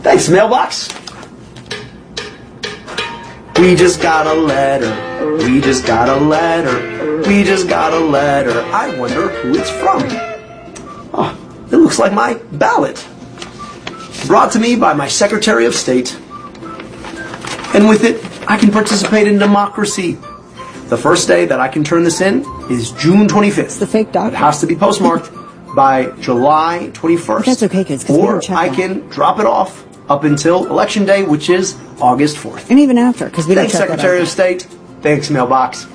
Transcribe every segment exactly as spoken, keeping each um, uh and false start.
Thanks, mailbox. We just got a letter. We just got a letter. We just got a letter. I wonder who it's from. Oh, it looks like my ballot. Brought to me by my Secretary of State. And with it, I can participate in democracy. The first day that I can turn this in is June twenty-fifth. It's the fake document. It has to be postmarked by July twenty-first. That's okay, kids, because we don't check Or I that. can drop it off up until Election Day, which is August fourth. And even after, because we don't Thanks, check Secretary that of State. Thanks, mailbox.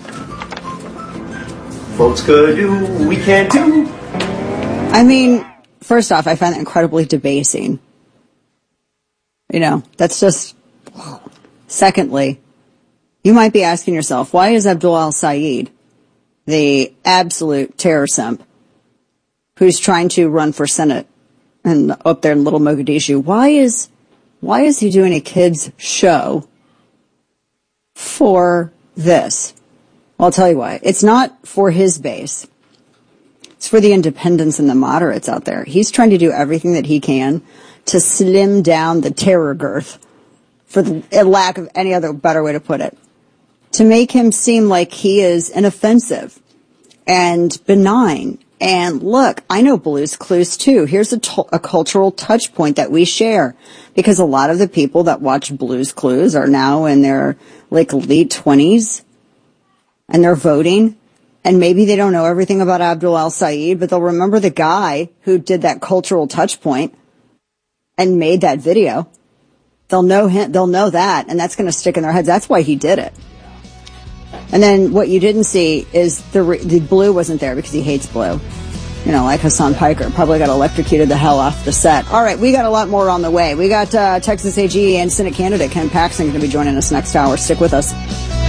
Folks could do, we can't do. I mean, first off, I find that incredibly debasing. You know, that's just... Secondly, you might be asking yourself, why is Abdul al-Sayed, the absolute terror simp, who's trying to run for Senate and up there in Little Mogadishu, why is why is he doing a kids show for this? Well, I'll tell you why. It's not for his base. It's for the independents and the moderates out there. He's trying to do everything that he can to slim down the terror girth, for the lack of any other better way to put it, to make him seem like he is inoffensive and benign. And look, I know Blue's Clues too. Here's a, to- a cultural touch point that we share, because a lot of the people that watch Blue's Clues are now in their like late twenties and they're voting, and maybe they don't know everything about Abdul al-Sayed, but they'll remember the guy who did that cultural touch point and made that video. They'll know him, they'll know that, and that's going to stick in their heads. That's why he did it. And then what you didn't see is the the Blue wasn't there because he hates Blue. You know, like Hassan Piker probably got electrocuted the hell off the set. All right, we got a lot more on the way. We got uh, Texas A G and Senate candidate Ken Paxton going to be joining us next hour. Stick with us.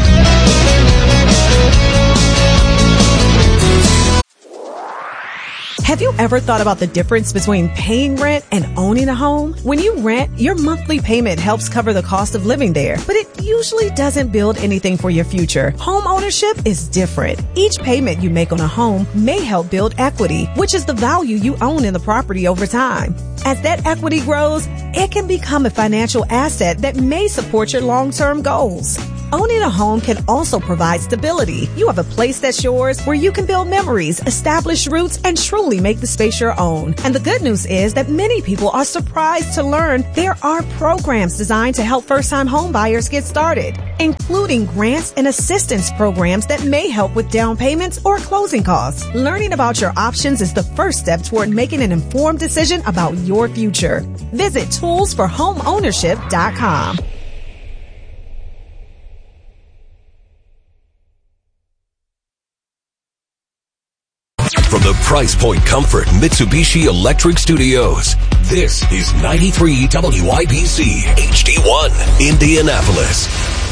Have you ever thought about the difference between paying rent and owning a home? When you rent, your monthly payment helps cover the cost of living there, but it usually doesn't build anything for your future. Home ownership is different. Each payment you make on a home may help build equity, which is the value you own in the property over time. As that equity grows, it can become a financial asset that may support your long-term goals. Owning a home can also provide stability. You have a place that's yours where you can build memories, establish roots, and truly make the space your own. And the good news is that many people are surprised to learn there are programs designed to help first-time home buyers get started, including grants and assistance programs that may help with down payments or closing costs. Learning about your options is the first step toward making an informed decision about your future. Visit tools for home ownership dot com. From the Price Point Comfort Mitsubishi Electric Studios, this is ninety-three W I B C H D one, Indianapolis.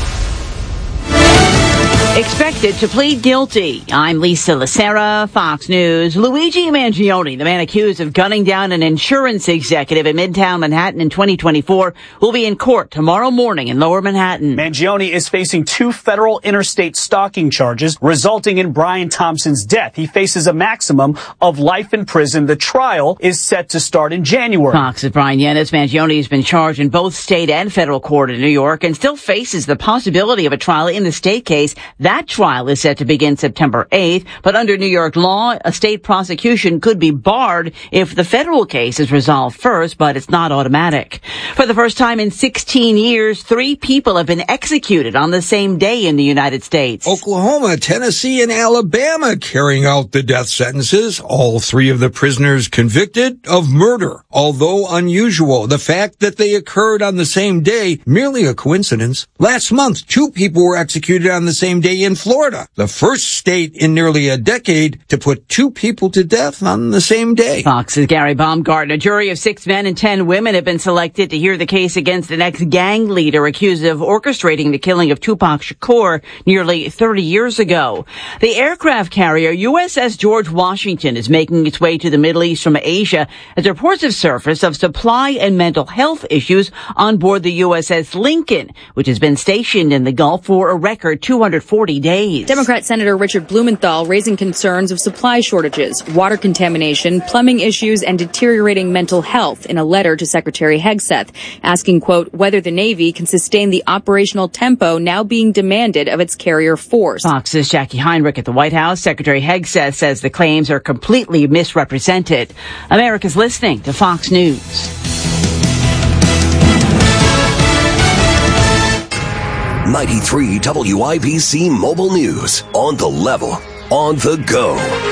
Expected to plead guilty. I'm Lisa Lacera, Fox News. Luigi Mangione, the man accused of gunning down an insurance executive in Midtown Manhattan in twenty twenty-four, will be in court tomorrow morning in Lower Manhattan. Mangione is facing two federal interstate stalking charges resulting in Brian Thompson's death. He faces a maximum of life in prison. The trial is set to start in January. Fox's Brian Yennis. Mangione has been charged in both state and federal court in New York and still faces the possibility of a trial in the state case. That trial is set to begin September eighth, but under New York law, a state prosecution could be barred if the federal case is resolved first, but it's not automatic. For the first time in sixteen years, three people have been executed on the same day in the United States. Oklahoma, Tennessee, and Alabama carrying out the death sentences. All three of the prisoners convicted of murder. Although unusual, the fact that they occurred on the same day, merely a coincidence. Last month, two people were executed on the same day in Florida, the first state in nearly a decade to put two people to death on the same day. Fox's Gary Baumgarten. A jury of six men and ten women have been selected to hear the case against an ex-gang leader accused of orchestrating the killing of Tupac Shakur nearly thirty years ago. The aircraft carrier U S S George Washington is making its way to the Middle East from Asia as reports have surfaced of supply and mental health issues on board the U S S Lincoln, which has been stationed in the Gulf for a record two hundred forty forty days. Democrat Senator Richard Blumenthal raising concerns of supply shortages, water contamination, plumbing issues, and deteriorating mental health in a letter to Secretary Hegseth, asking, quote, whether the Navy can sustain the operational tempo now being demanded of its carrier force. Fox's Jackie Heinrich at the White House. Secretary Hegseth says the claims are completely misrepresented. America's listening to Fox News. ninety-three W I B C Mobile News. On the level. On the go.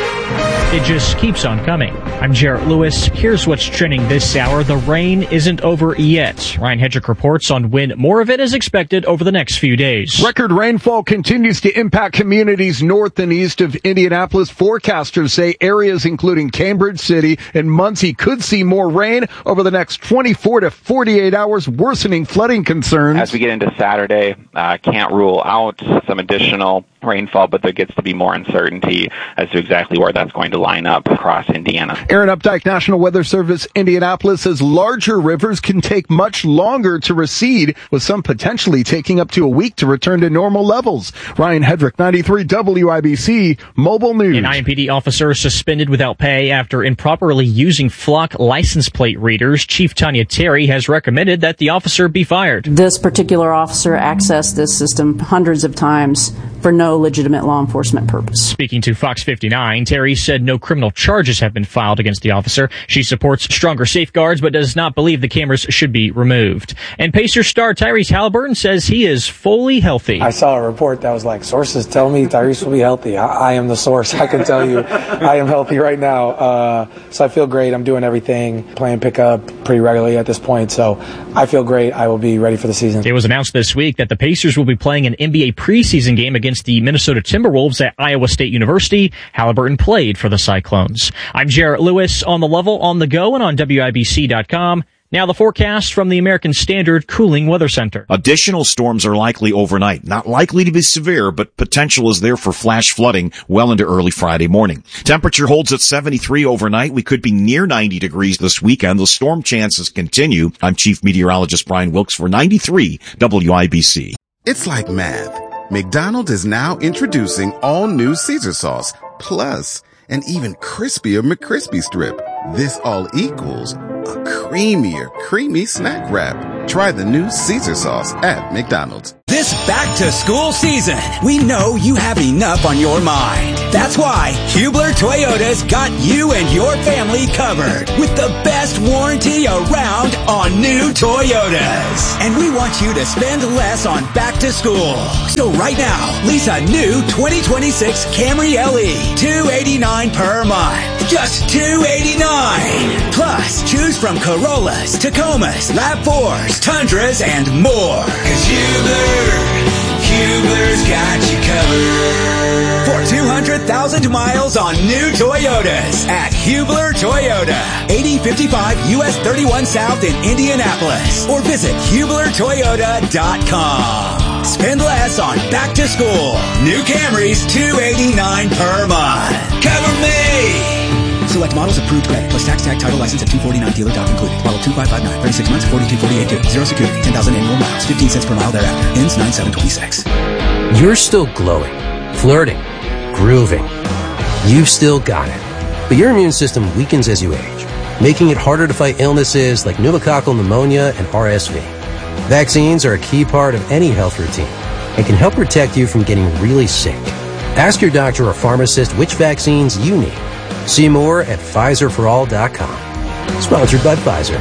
It just keeps on coming. I'm Jarrett Lewis. Here's what's trending this hour. The rain isn't over yet. Ryan Hedrick reports on when more of it is expected over the next few days. Record rainfall continues to impact communities north and east of Indianapolis. Forecasters say areas including Cambridge City and Muncie could see more rain over the next twenty-four to forty-eight hours, worsening flooding concerns. As we get into Saturday, uh, can't rule out some additional rainfall, but there gets to be more uncertainty as to exactly where that's going to line up across Indiana. Aaron Updike, National Weather Service, Indianapolis, says larger rivers can take much longer to recede, with some potentially taking up to a week to return to normal levels. Ryan Hedrick, ninety-three W I B C Mobile News. An I M P D officer suspended without pay after improperly using Flock license plate readers. Chief Tanya Terry has recommended that the officer be fired. This particular officer accessed this system hundreds of times for no legitimate law enforcement purpose. Speaking to Fox fifty-nine, Terry said no criminal charges have been filed against the officer. She supports stronger safeguards, but does not believe the cameras should be removed. And Pacers star Tyrese Halliburton says he is fully healthy. I saw a report that was like, sources tell me Tyrese will be healthy. I, I am the source. I can tell you I am healthy right now. Uh, so I feel great. I'm doing everything, playing pickup pretty regularly at this point. So I feel great. I will be ready for the season. It was announced this week that the Pacers will be playing an N B A preseason game against the Minnesota Timberwolves at Iowa State University. Halliburton played for the Cyclones. I'm Jarrett Lewis on the level, on the go, and on W I B C dot com. Now the forecast from the American Standard Cooling Weather Center. Additional storms are likely overnight. Not likely to be severe, but potential is there for flash flooding well into early Friday morning. Temperature holds at seventy-three overnight. We could be near ninety degrees this weekend. The storm chances continue. I'm Chief Meteorologist Brian Wilkes for ninety-three W I B C. It's like math. McDonald's is now introducing all new Caesar sauce, plus an even crispier McCrispy strip. This all equals a creamier, creamy snack wrap. Try the new Caesar sauce at McDonald's. This back-to-school season, we know you have enough on your mind. That's why Hubler Toyota's got you and your family covered with the best warranty around on new Toyotas. And we want you to spend less on back-to-school. So right now, lease a new twenty twenty-six Camry L E, two hundred eighty-nine dollars per month. Just two hundred eighty-nine dollars. Plus, choose from Corollas, Tacomas, RAV fours, Tundras, and more. 'Cause Hubler, Hubler's got you covered. For two hundred thousand miles on new Toyotas at Hubler Toyota. eighty fifty-five U S thirty-one South in Indianapolis. Or visit Hubler Toyota dot com. Spend less on back to school. New Camrys, two hundred eighty-nine dollars per month. Cover me! Select models approved credit plus tax tag title license at two forty-nine dealer doc included. Model two five five nine, thirty-six months, forty-two forty-eight due. Zero security, ten thousand annual miles, fifteen cents per mile thereafter. Ends nine seven twenty-six. You're still glowing, flirting, grooving. You've still got it. But your immune system weakens as you age, making it harder to fight illnesses like pneumococcal pneumonia and R S V. Vaccines are a key part of any health routine and can help protect you from getting really sick. Ask your doctor or pharmacist which vaccines you need. See more at Pfizer for all dot com. Sponsored by Pfizer.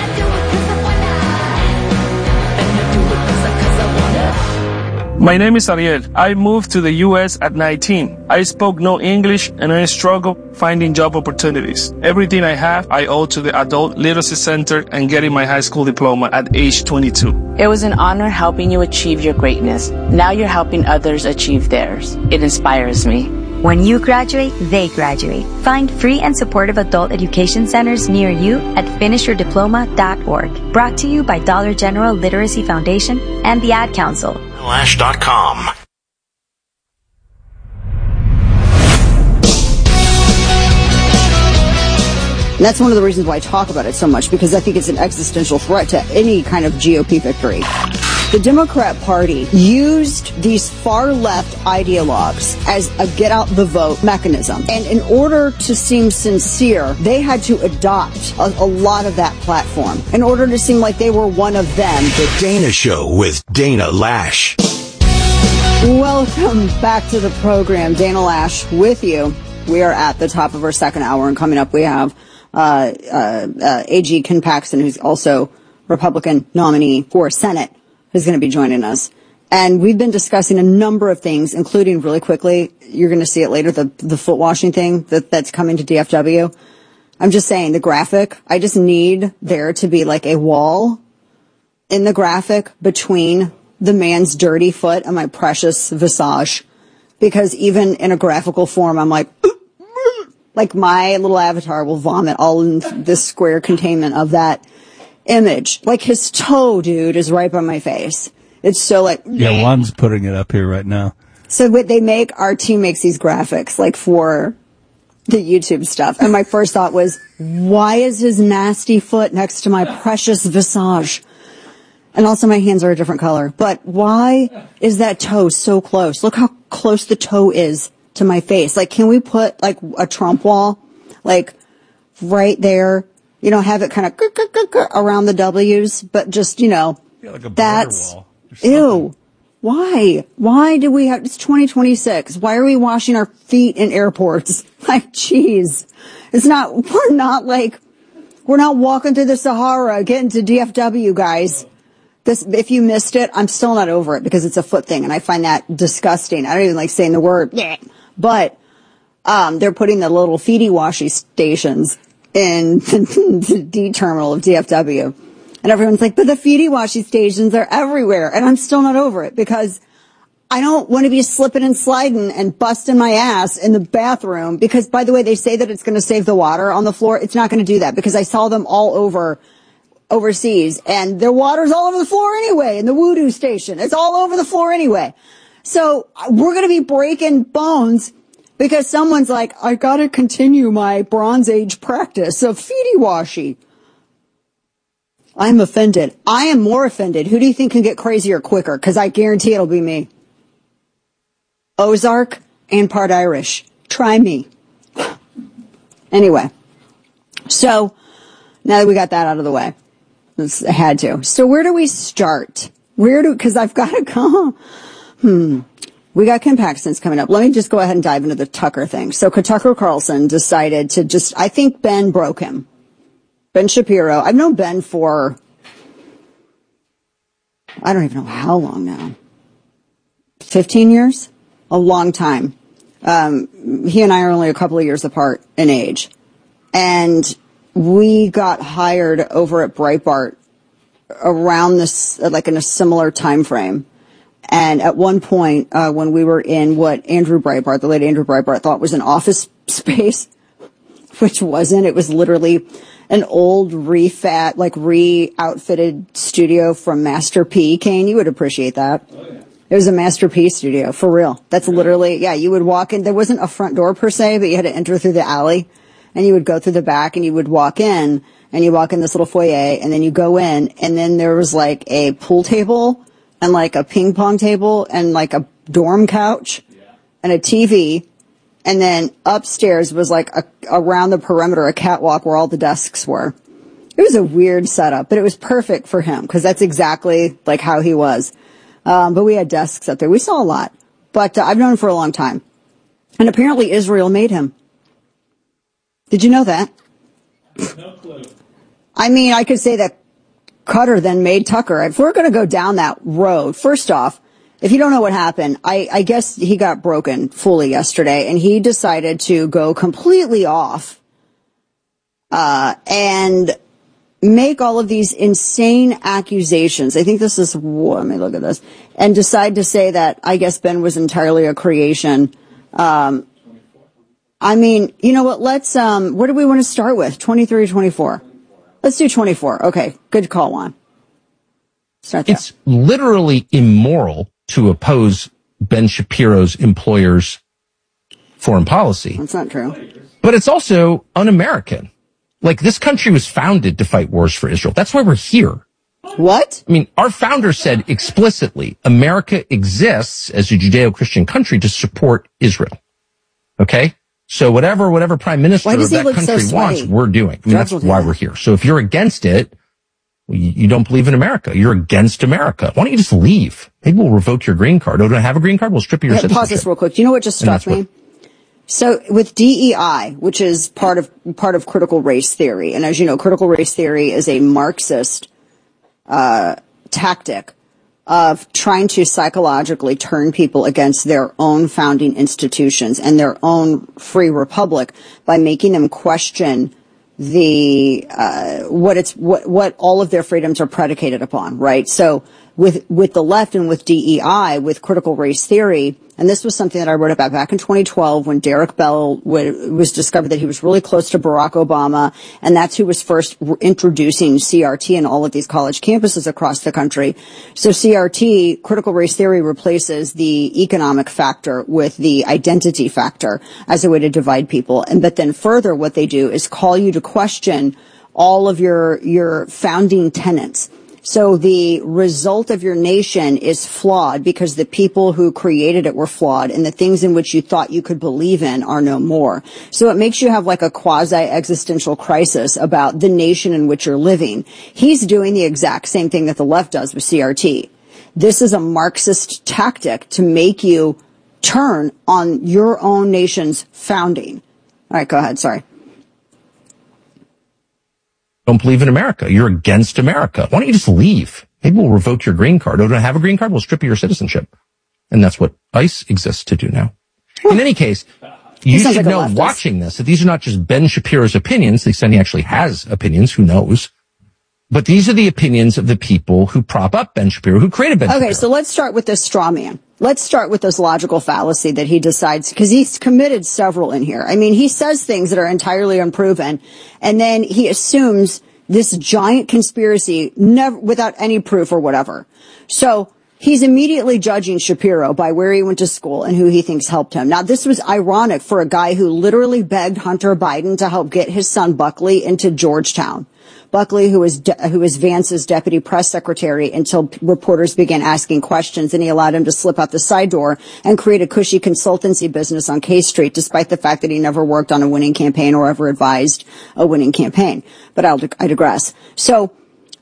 My name is Ariel. I moved to the U S at nineteen. I spoke no English and I struggled finding job opportunities. Everything I have, I owe to the Adult Literacy Center and getting my high school diploma at age twenty-two. It was an honor helping you achieve your greatness. Now you're helping others achieve theirs. It inspires me. When you graduate, they graduate. Find free and supportive adult education centers near you at finish your diploma dot org. Brought to you by Dollar General Literacy Foundation and the Ad Council. Lash dot com. And that's one of the reasons why I talk about it so much, because I think it's an existential threat to any kind of G O P victory. The Democrat Party used these far-left ideologues as a get-out-the-vote mechanism. And in order to seem sincere, they had to adopt a, a lot of that platform in order to seem like they were one of them. The Dana Show with Dana Lash. Welcome back to the program. Dana Lash with you. We are at the top of our second hour, and coming up we have uh, uh, uh, A G Ken Paxton, who's also Republican nominee for Senate, who's going to be joining us. And we've been discussing a number of things, including, really quickly, you're going to see it later, the, the foot washing thing that, that's coming to D F W. I'm just saying, the graphic, I just need there to be like a wall in the graphic between the man's dirty foot and my precious visage. Because even in a graphical form, I'm like, like my little avatar will vomit all in this square containment of that image. Like his toe, dude, is right by my face. It's so like... Yeah, Juan's putting it up here right now. So what they make, our team makes these graphics, like for the YouTube stuff. And my first thought was, why is his nasty foot next to my precious visage? And also my hands are a different color. But why is that toe so close? Look how close the toe is to my face. Like, can we put like a Trump wall, like right there? You know, have it kind of around the W's, but just, you know, yeah, like a that's, wall ew. Why? Why do we have, it's twenty twenty-six. Why are we washing our feet in airports? Like, jeez. It's not, we're not like, we're not walking through the Sahara getting to D F W, guys. This, if you missed it, I'm still not over it because it's a foot thing and I find that disgusting. I don't even like saying the word, but, um, they're putting the little feety washy stations in the D terminal of D F W. And everyone's like, but the feety washy stations are everywhere. And I'm still not over it because I don't want to be slipping and sliding and busting my ass in the bathroom because, by the way, they say that it's going to save the water on the floor. It's not going to do that because I saw them all over overseas and their water's all over the floor anyway in the Voodoo station. It's all over the floor anyway. So we're going to be breaking bones because someone's like, I got to continue my Bronze Age practice of feety washy. I'm offended. I am more offended. Who do you think can get crazier quicker? Because I guarantee it'll be me. Ozark and part Irish. Try me. Anyway. So, now that we got that out of the way. I had to. So where do we start? Where do, because I've got to go. Hmm. We got Ken Paxton's coming up. Let me just go ahead and dive into the Tucker thing. So Tucker Carlson decided to just, I think Ben broke him. Ben Shapiro. I've known Ben for, I don't even know how long now. fifteen years? A long time. Um, he and I are only a couple of years apart in age. And we got hired over at Breitbart around this, like in a similar time frame. And at one point, uh, when we were in what Andrew Breitbart, the late Andrew Breitbart, thought was an office space, which wasn't. It was literally an old refat, like re-outfitted studio from Master P. Kane, you would appreciate that. Oh, yeah. It was a Master P studio, for real. That's literally, yeah, you would walk in. There wasn't a front door per se, but you had to enter through the alley. And you would go through the back and you would walk in and you walk in this little foyer and then you go in and then there was like a pool table and like a ping pong table and like a dorm couch and a T V. And then upstairs was like a, around the perimeter, a catwalk where all the desks were. It was a weird setup, but it was perfect for him because that's exactly like how he was. Um, but we had desks up there. We saw a lot, but uh, I've known him for a long time. And apparently Israel made him. Did you know that? No clue. I mean, I could say that Cutter then made Tucker. If we're going to go down that road, first off, if you don't know what happened, I, I guess he got broken fully yesterday, and he decided to go completely off uh, and make all of these insane accusations. I think this is, whoa, let me look at this, and decide to say that I guess Ben was entirely a creation. Um I mean, you know what, let's, um, where do we want to start with? twenty-three or twenty-four? Let's do twenty-four. Okay, good call, Juan. Start there. It's literally immoral to oppose Ben Shapiro's employer's foreign policy. That's not true. But it's also un-American. Like, this country was founded to fight wars for Israel. That's why we're here. What? I mean, our founder said explicitly, America exists as a Judeo-Christian country to support Israel. Okay? So whatever, whatever prime minister of that country so wants, we're doing. I mean, that's why we're here. So if you're against it, you, you don't believe in America. You're against America. Why don't you just leave? Maybe we'll revoke your green card. Oh, don't I have a green card? We'll strip you your Yeah, citizenship. pause this real quick. Do you know what just struck me? What, So with D E I, which is part of part of critical race theory, and as you know, critical race theory is a Marxist uh tactic of trying to psychologically turn people against their own founding institutions and their own free republic by making them question the uh what it's what what all of their freedoms are predicated upon, right? So with with the left and with D E I, with critical race theory, and this was something that I wrote about back in twenty twelve when Derek Bell w- was discovered that he was really close to Barack Obama, and that's who was first r- introducing C R T in all of these college campuses across the country. So C R T, critical race theory, replaces the economic factor with the identity factor as a way to divide people. And but then further, what they do is call you to question all of your your founding tenets. So the result of your nation is flawed because the people who created it were flawed, and the things in which you thought you could believe in are no more. So it makes you have like a quasi-existential crisis about the nation in which you're living. He's doing the exact same thing that the left does with C R T. This is a Marxist tactic to make you turn on your own nation's founding. All right, go ahead. Sorry. Don't believe in America. You're against America. Why don't you just leave? Maybe we'll revoke your green card. Oh, don't I have a green card? We'll strip you your citizenship. And that's what ICE exists to do now. In any case, you should like know watching this that these are not just Ben Shapiro's opinions. They said he actually has opinions. Who knows? But these are the opinions of the people who prop up Ben Shapiro, who created Ben Shapiro. Okay, so let's start with this straw man. Let's start with this logical fallacy that he decides, because he's committed several in here. I mean, he says things that are entirely unproven, and then he assumes this giant conspiracy never, without any proof or whatever. So he's immediately judging Shapiro by where he went to school and who he thinks helped him. Now, this was ironic for a guy who literally begged Hunter Biden to help get his son Buckley into Georgetown. Buckley, who was de- who was Vance's deputy press secretary until p- reporters began asking questions, and he allowed him to slip out the side door and create a cushy consultancy business on K Street, despite the fact that he never worked on a winning campaign or ever advised a winning campaign. But I'll dig- I digress. So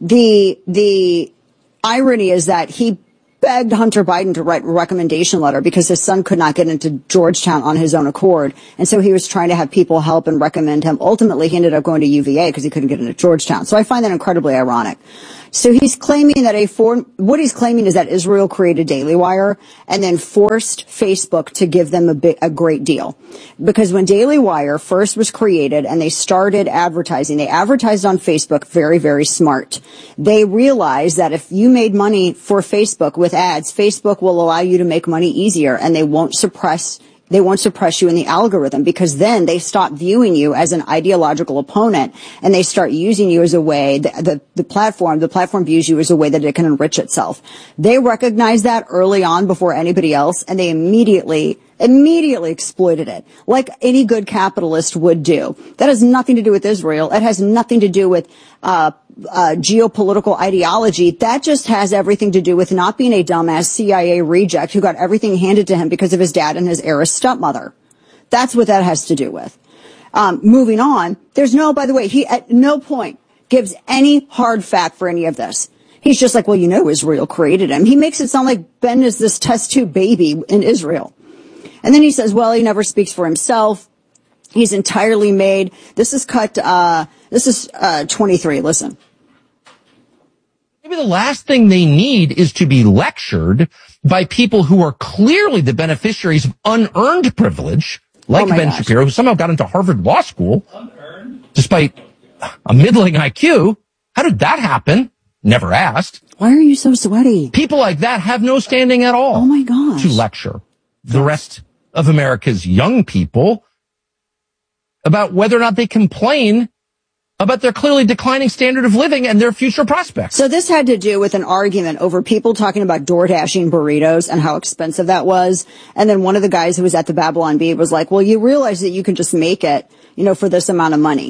the the irony is that he begged Hunter Biden to write a recommendation letter because his son could not get into Georgetown on his own accord. And so he was trying to have people help and recommend him. Ultimately, he ended up going to U V A because he couldn't get into Georgetown. So I find that incredibly ironic. So he's claiming that a foreign, what he's claiming is that Israel created Daily Wire and then forced Facebook to give them a bit, a great deal. Because when Daily Wire first was created and they started advertising, they advertised on Facebook very, very smart. They realized that if you made money for Facebook with ads, Facebook will allow you to make money easier and they won't suppress They won't suppress you in the algorithm, because then they stop viewing you as an ideological opponent and they start using you as a way, the, the, the platform, the platform views you as a way that it can enrich itself. They recognized that early on before anybody else, and they immediately, immediately exploited it, like any good capitalist would do. That has nothing to do with Israel. It has nothing to do with, uh, Uh, geopolitical ideology. That just has everything to do with not being a dumbass C I A reject who got everything handed to him because of his dad and his heiress stepmother. That's what that has to do with. Um, moving on, there's no, by the way, he at no point gives any hard fact for any of this. He's just like, well, you know, Israel created him. He makes it sound like Ben is this test tube baby in Israel. And then he says, well, he never speaks for himself. He's entirely made. This is cut, uh, this is, uh, twenty-three. Listen. Maybe the last thing they need is to be lectured by people who are clearly the beneficiaries of unearned privilege, like oh Ben gosh. Shapiro, who somehow got into Harvard Law School, unearned? Despite a middling I Q. How did that happen? Never asked. Why are you so sweaty? People like that have no standing at all. Oh my gosh. To lecture the rest of America's young people about whether or not they complain about their clearly declining standard of living and their future prospects. So this had to do with an argument over people talking about door dashing burritos and how expensive that was. And then one of the guys who was at the Babylon Bee was like, well, you realize that you can just make it, you know, for this amount of money.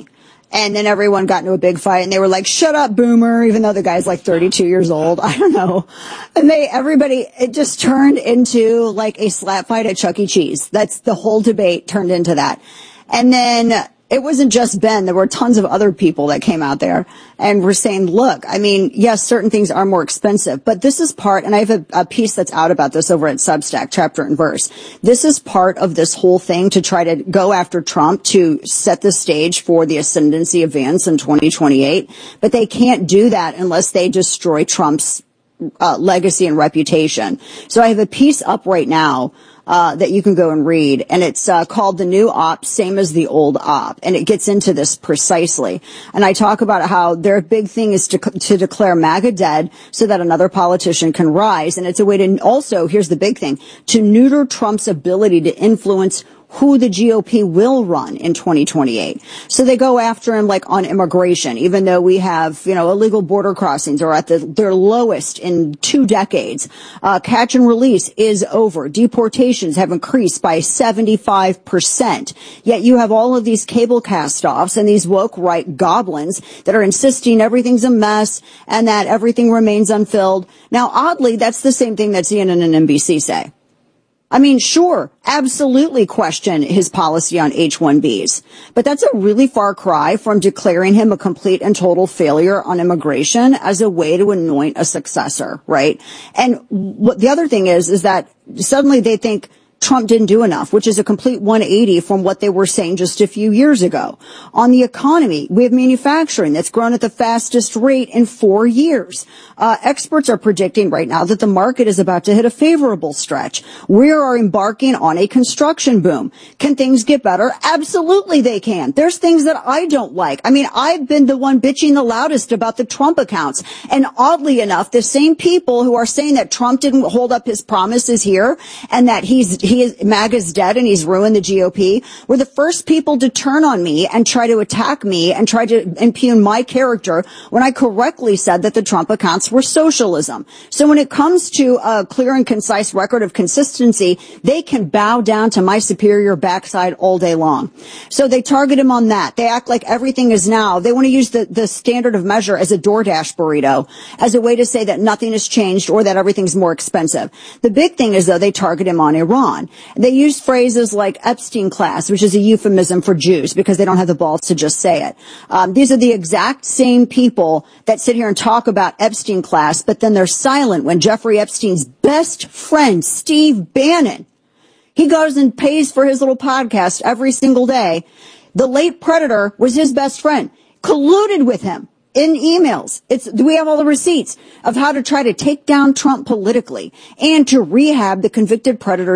And then everyone got into a big fight and they were like, shut up, boomer, even though the guy's like thirty-two years old. I don't know. And they, everybody, it just turned into like a slap fight at Chuck E. Cheese. That's the whole debate turned into that. And then it wasn't just Ben. There were tons of other people that came out there and were saying, look, I mean, yes, certain things are more expensive, but this is part, and I have a, a piece that's out about this over at Substack, Chapter and Verse. This is part of this whole thing to try to go after Trump to set the stage for the ascendancy of Vance in twenty twenty-eight. But they can't do that unless they destroy Trump's uh, legacy and reputation. So I have a piece up right now Uh, that you can go and read, and it's uh, called The New Op, Same as the Old Op, and it gets into this precisely. And I talk about how their big thing is to, to declare MAGA dead so that another politician can rise, and it's a way to also, here's the big thing, to neuter Trump's ability to influence who the G O P will run in twenty twenty-eight. So they go after him like on immigration, even though we have, you know, illegal border crossings are at the, their lowest in two decades. Uh, catch and release is over. Deportations have increased by seventy-five percent. Yet you have all of these cable cast-offs and these woke right goblins that are insisting everything's a mess and that everything remains unfilled. Now, oddly, that's the same thing that C N N and N B C say. I mean, sure, absolutely question his policy on H one Bs, but that's a really far cry from declaring him a complete and total failure on immigration as a way to anoint a successor, right? And what the other thing is, is that suddenly they think Trump didn't do enough, which is a complete one eighty from what they were saying just a few years ago. On the economy, we have manufacturing that's grown at the fastest rate in four years. Uh, experts are predicting right now that the market is about to hit a favorable stretch. We are embarking on a construction boom. Can things get better? Absolutely they can. There's things that I don't like. I mean, I've been the one bitching the loudest about the Trump accounts. And oddly enough, the same people who are saying that Trump didn't hold up his promises here and that he's he is MAGA's dead and he's ruined the G O P were the first people to turn on me and try to attack me and try to impugn my character when I correctly said that the Trump accounts were socialism. So when it comes to a clear and concise record of consistency, they can bow down to my superior backside all day long. So they target him on that. They act like everything is now. They want to use the, the standard of measure as a DoorDash burrito as a way to say that nothing has changed or that everything's more expensive. The big thing is, though, they target him on Iran. They use phrases like Epstein class, which is a euphemism for Jews because they don't have the balls to just say it. Um, these are the exact same people that sit here and talk about Epstein class, but then they're silent when Jeffrey Epstein's best friend, Steve Bannon, he goes and pays for his little podcast every single day. The late predator was his best friend, colluded with him in emails. It's, we have all the receipts of how to try to take down Trump politically and to rehab the convicted predators